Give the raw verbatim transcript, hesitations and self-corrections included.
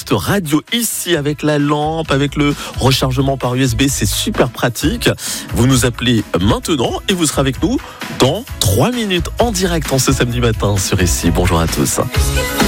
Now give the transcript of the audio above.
poste radio ici avec la lampe, avec le rechargement par U S B. C'est super pratique. Vous nous appelez maintenant et vous serez avec nous dans trois minutes en direct en ce samedi matin sur ici. Bonjour à tous.